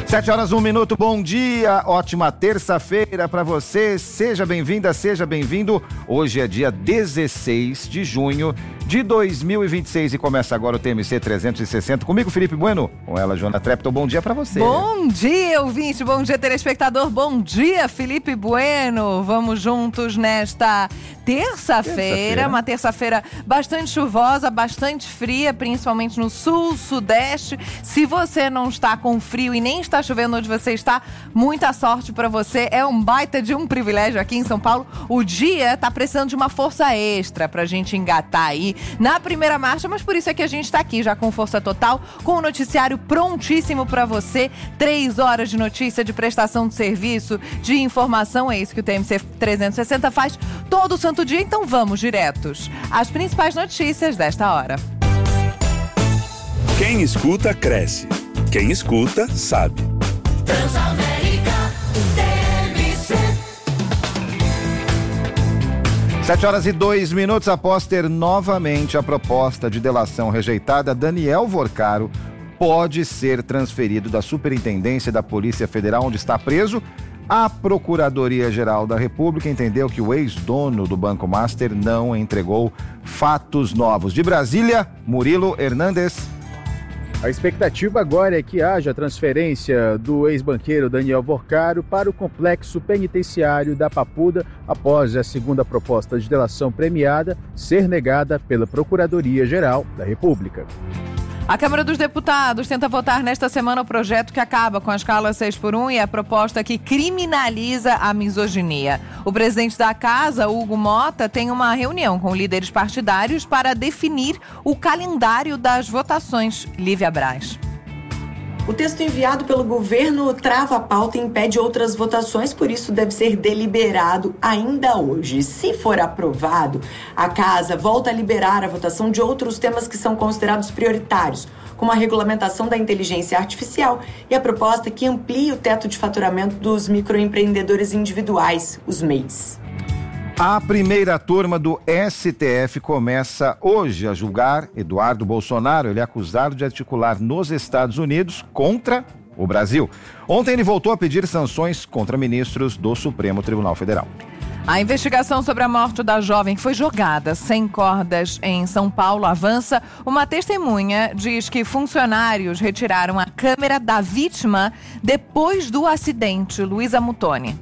7h01, bom dia, ótima terça-feira para você, seja bem-vinda, seja bem-vindo. Hoje é dia 16 de junho de 2026 e começa agora o TMC 360, comigo Felipe Bueno, com ela Joana Trepton, bom dia para você. Bom dia, ouvinte, bom dia, telespectador, bom dia, Felipe Bueno. Vamos juntos nesta terça-feira, uma terça-feira bastante chuvosa, bastante fria, principalmente no sul, sudeste. Se você não está com frio e nem está chovendo onde você está, muita sorte para você, é um baita de um privilégio aqui em São Paulo. O dia tá precisando de uma força extra pra gente engatar aí na primeira marcha, mas por isso é que a gente tá aqui já com força total, com o noticiário prontíssimo pra você, 3 horas de notícia, de prestação de serviço, de informação, é isso que o TMC 360 faz todo santo dia, então vamos diretos às principais notícias desta hora. Quem escuta, cresce. Quem escuta, sabe. Transamérica, TMC. 7h02, após ter novamente a proposta de delação rejeitada, Daniel Vorcaro pode ser transferido da Superintendência da Polícia Federal, onde está preso. A Procuradoria-Geral da República entendeu que o ex-dono do Banco Master não entregou fatos novos. De Brasília, Murilo Hernandes. A expectativa agora é que haja transferência do ex-banqueiro Daniel Vorcaro para o complexo penitenciário da Papuda após a segunda proposta de delação premiada ser negada pela Procuradoria-Geral da República. A Câmara dos Deputados tenta votar nesta semana o projeto que acaba com a escala 6x1 e a proposta que criminaliza a misoginia. O presidente da Casa, Hugo Mota, tem uma reunião com líderes partidários para definir o calendário das votações. Lívia Braz. O texto enviado pelo governo trava a pauta e impede outras votações, por isso deve ser deliberado ainda hoje. Se for aprovado, a Casa volta a liberar a votação de outros temas que são considerados prioritários, como a regulamentação da inteligência artificial e a proposta que amplia o teto de faturamento dos microempreendedores individuais, os MEIs. A primeira turma do STF começa hoje a julgar Eduardo Bolsonaro. Ele é acusado de articular nos Estados Unidos contra o Brasil. Ontem ele voltou a pedir sanções contra ministros do Supremo Tribunal Federal. A investigação sobre a morte da jovem que foi jogada sem cordas em São Paulo avança. Uma testemunha diz que funcionários retiraram a câmera da vítima depois do acidente. Luísa Mutoni.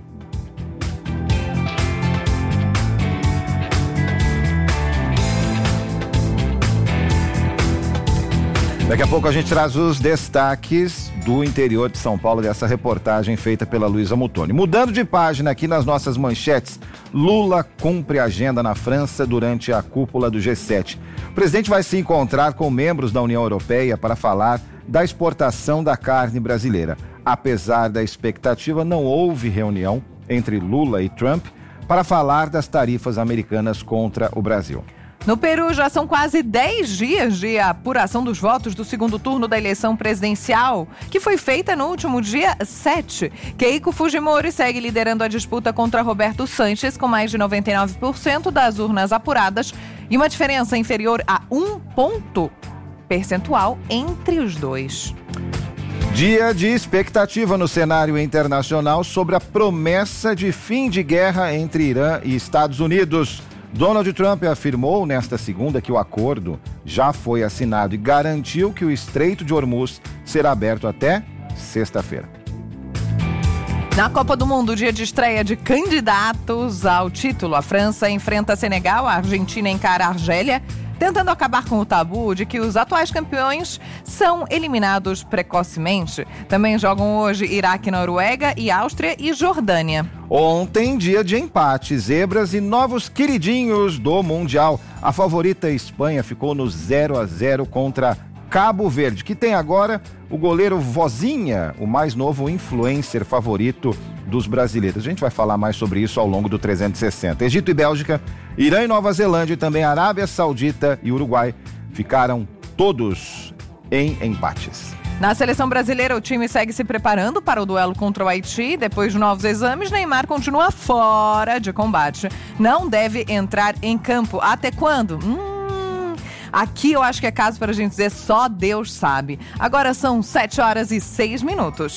Daqui a pouco a gente traz os destaques do interior de São Paulo dessa reportagem feita pela Luísa Mutoni. Mudando de página aqui nas nossas manchetes, Lula cumpre agenda na França durante a cúpula do G7. O presidente vai se encontrar com membros da União Europeia para falar da exportação da carne brasileira. Apesar da expectativa, não houve reunião entre Lula e Trump para falar das tarifas americanas contra o Brasil. No Peru, já são quase 10 dias de apuração dos votos do segundo turno da eleição presidencial, que foi feita no último dia 7. Keiko Fujimori segue liderando a disputa contra Roberto Sanches, com mais de 99% das urnas apuradas e uma diferença inferior a 1 ponto percentual entre os dois. Dia de expectativa no cenário internacional sobre a promessa de fim de guerra entre Irã e Estados Unidos. Donald Trump afirmou nesta segunda que o acordo já foi assinado e garantiu que o Estreito de Hormuz será aberto até sexta-feira. Na Copa do Mundo, dia de estreia de candidatos ao título, a França enfrenta Senegal, a Argentina encara a Argélia, tentando acabar com o tabu de que os atuais campeões são eliminados precocemente. Também jogam hoje Iraque, Noruega e Áustria e Jordânia. Ontem, dia de empate, zebras e novos queridinhos do Mundial. A favorita Espanha ficou no 0-0 contra Cabo Verde, que tem agora o goleiro Vozinha, o mais novo influencer favorito dos brasileiros. A gente vai falar mais sobre isso ao longo do 360. Egito e Bélgica, Irã e Nova Zelândia e também Arábia Saudita e Uruguai ficaram todos em empates. Na seleção brasileira, o time segue se preparando para o duelo contra o Haiti. Depois de novos exames, Neymar continua fora de combate. Não deve entrar em campo. Até quando? Aqui eu acho que é caso para a gente dizer só Deus sabe. Agora são 7h06.